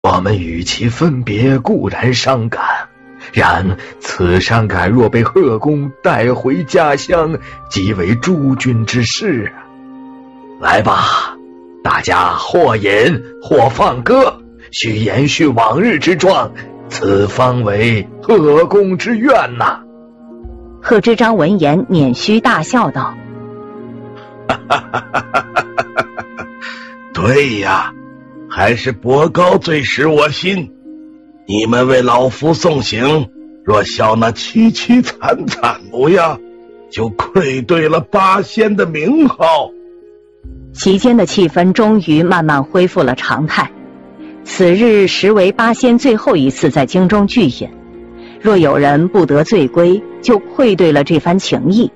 我们与其分别固然伤感，然此伤感若被贺公带回家乡，即为诸君之事。来吧，大家或饮或放歌，须延续往日之状，此方为贺公之愿呐。 贺知章闻言捻须大笑道： 对呀，还是伯高最识我心。你们为老夫送行，若笑那凄凄惨惨模样，就愧对了八仙的名号。 席间的气氛终于慢慢恢复了常态。此日实为八仙最后一次在京中聚饮，若有人不得醉归，就愧对了这番情谊。